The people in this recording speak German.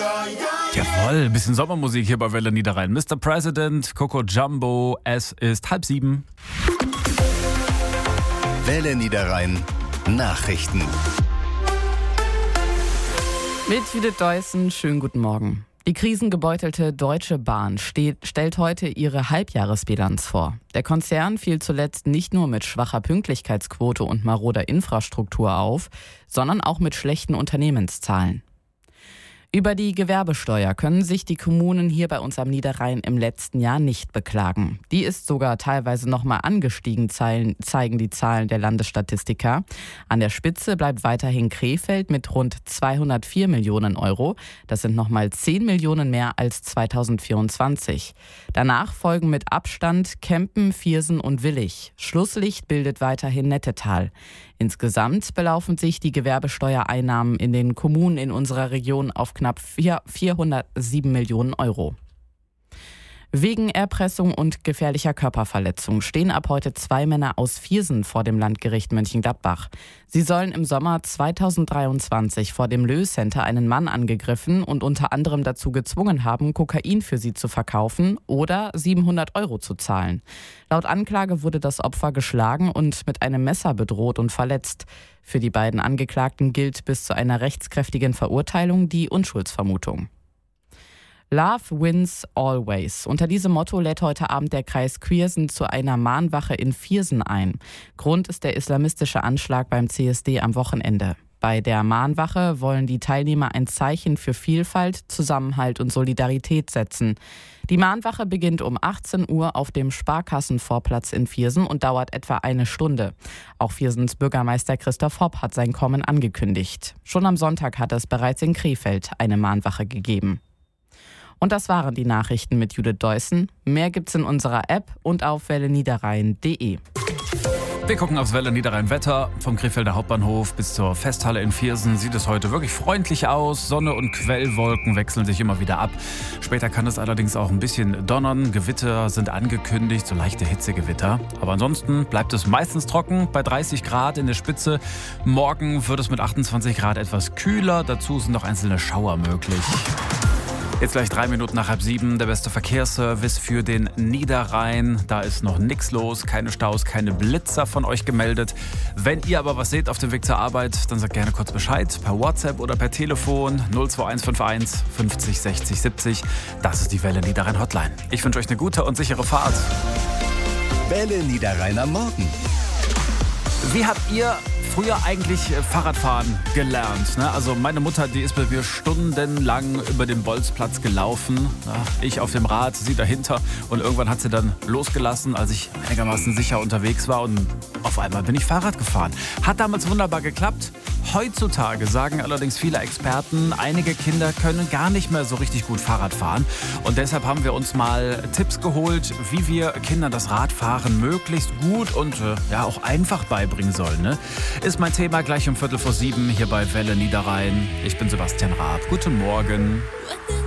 Jawohl, ein bisschen Sommermusik hier bei Welle Niederrhein. Mr. President, Coco Jumbo, es ist 6:30. Welle Niederrhein Nachrichten. Mit Judith Deussen, schönen guten Morgen. Die krisengebeutelte Deutsche Bahn stellt heute ihre Halbjahresbilanz vor. Der Konzern fiel zuletzt nicht nur mit schwacher Pünktlichkeitsquote und maroder Infrastruktur auf, sondern auch mit schlechten Unternehmenszahlen. Über die Gewerbesteuer können sich die Kommunen hier bei uns am Niederrhein im letzten Jahr nicht beklagen. Die ist sogar teilweise nochmal angestiegen, zeigen die Zahlen der Landesstatistiker. An der Spitze bleibt weiterhin Krefeld mit rund 204 Millionen Euro. Das sind nochmal 10 Millionen mehr als 2024. Danach folgen mit Abstand Kempen, Viersen und Willich. Schlusslicht bildet weiterhin Nettetal. Insgesamt belaufen sich die Gewerbesteuereinnahmen in den Kommunen in unserer Region auf knapp 407 Millionen Euro. Wegen Erpressung und gefährlicher Körperverletzung stehen ab heute 2 Männer aus Viersen vor dem Landgericht Mönchengladbach. Sie sollen im Sommer 2023 vor dem Lö Center einen Mann angegriffen und unter anderem dazu gezwungen haben, Kokain für sie zu verkaufen oder 700 Euro zu zahlen. Laut Anklage wurde das Opfer geschlagen und mit einem Messer bedroht und verletzt. Für die beiden Angeklagten gilt bis zu einer rechtskräftigen Verurteilung die Unschuldsvermutung. Love wins always. Unter diesem Motto lädt heute Abend der Kreis Viersen zu einer Mahnwache in Viersen ein. Grund ist der islamistische Anschlag beim CSD am Wochenende. Bei der Mahnwache wollen die Teilnehmer ein Zeichen für Vielfalt, Zusammenhalt und Solidarität setzen. Die Mahnwache beginnt um 18 Uhr auf dem Sparkassenvorplatz in Viersen und dauert etwa eine Stunde. Auch Viersens Bürgermeister Christoph Hopp hat sein Kommen angekündigt. Schon am Sonntag hat es bereits in Krefeld eine Mahnwache gegeben. Und das waren die Nachrichten mit Judith Deussen. Mehr gibt's in unserer App und auf welleniederrhein.de. Wir gucken aufs Welle Niederrhein Wetter. Vom Krefelder Hauptbahnhof bis zur Festhalle in Viersen sieht es heute wirklich freundlich aus. Sonne und Quellwolken wechseln sich immer wieder ab. Später kann es allerdings auch ein bisschen donnern. Gewitter sind angekündigt, so leichte Hitzegewitter. Aber ansonsten bleibt es meistens trocken bei 30 Grad in der Spitze. Morgen wird es mit 28 Grad etwas kühler. Dazu sind noch einzelne Schauer möglich. Jetzt gleich 3 Minuten nach 6:30, der beste Verkehrsservice für den Niederrhein. Da ist noch nichts los, keine Staus, keine Blitzer von euch gemeldet. Wenn ihr aber was seht auf dem Weg zur Arbeit, dann sagt gerne kurz Bescheid. Per WhatsApp oder per Telefon 02151 50 60 70. Das ist die Welle Niederrhein Hotline. Ich wünsche euch eine gute und sichere Fahrt. Welle Niederrhein am Morgen. Wie habt ihr früher eigentlich Fahrradfahren gelernt? Ne? Also meine Mutter, die ist bei mir stundenlang über den Bolzplatz gelaufen. Ja, ich auf dem Rad, sie dahinter. Und irgendwann hat sie dann losgelassen, als ich einigermaßen sicher unterwegs war. Und auf einmal bin ich Fahrrad gefahren. Hat damals wunderbar geklappt. Heutzutage sagen allerdings viele Experten, einige Kinder können gar nicht mehr so richtig gut Fahrrad fahren. Und deshalb haben wir uns mal Tipps geholt, wie wir Kindern das Radfahren möglichst gut und auch einfach beibringen sollen. Ne? Ist mein Thema gleich um 6:15 hier bei Welle Niederrhein. Ich bin Sebastian Raab. Guten Morgen.